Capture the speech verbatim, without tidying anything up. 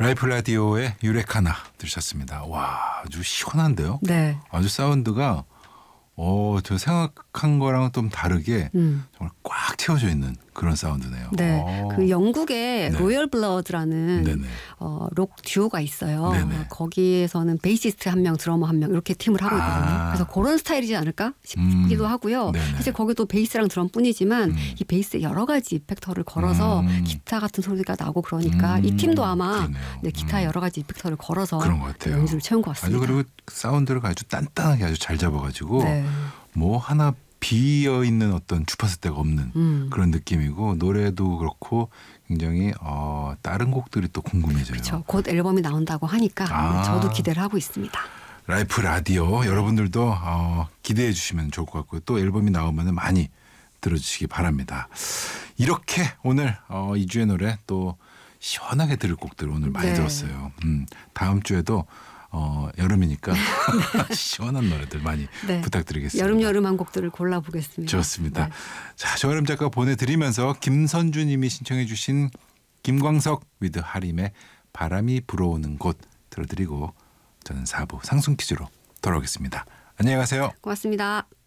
라이프 라디오의 유레카나 들으셨습니다. 와, 아주 시원한데요? 네. 아주 사운드가 어, 저 생각한 거랑은 좀 다르게 음. 정말 꽉 채워져 있는 그런 사운드네요. 네, 오. 그 영국의 네. 로열 블러드라는 어, 록 듀오가 있어요. 네네. 거기에서는 베이시스트 한 명, 드러머 한 명 이렇게 팀을 하고 있거든요. 아. 그래서 그런 스타일이지 않을까 싶기도 음. 하고요. 네네. 사실 거기도 베이스랑 드럼뿐이지만 음. 이 베이스에 여러 가지 이펙터를 걸어서 음. 기타 같은 소리가 나고 그러니까 음. 이 팀도 아마 네, 기타에 여러 가지 이펙터를 걸어서 그런 것 같아요. 연주를 채운 것 같습니다. 아주 그리고 사운드를 아주 단단하게 아주 잘 잡아가지고 네. 뭐 하나 비어 있는 어떤 주파수 대가 없는 음. 그런 느낌이고 노래도 그렇고 굉장히 어, 다른 곡들이 또 궁금해져요. 그렇죠. 곧 앨범이 나온다고 하니까 아. 저도 기대를 하고 있습니다. 라이프 라디오 여러분들도 어, 기대해 주시면 좋을 것 같고요. 또 앨범이 나오면 많이 들어주시기 바랍니다. 이렇게 오늘 어, 이 주의 노래 또 시원하게 들을 곡들 오늘 많이 네. 들었어요. 음, 다음 주에도 어, 여름이니까 시원한 노래들 많이 네. 부탁드리겠습니다. 여름여름한 곡들을 골라보겠습니다. 좋습니다. 네. 자, 조아름 작가 보내드리면서 김선주 님이 신청해 주신 김광석 위드 하림의 바람이 불어오는 곳 들어드리고 저는 사 부 상순 퀴즈로 돌아오겠습니다. 안녕히 가세요. 고맙습니다.